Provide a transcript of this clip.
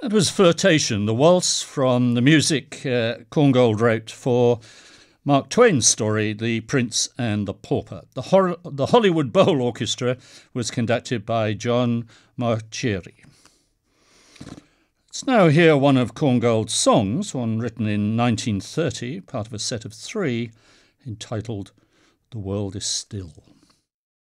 That was Flirtation, the waltz from the music Korngold wrote for Mark Twain's story, The Prince and the Pauper. The Hollywood Bowl Orchestra was conducted by John Mauceri. Let's now hear one of Korngold's songs, one written in 1930, part of a set of 3, entitled The World is Still.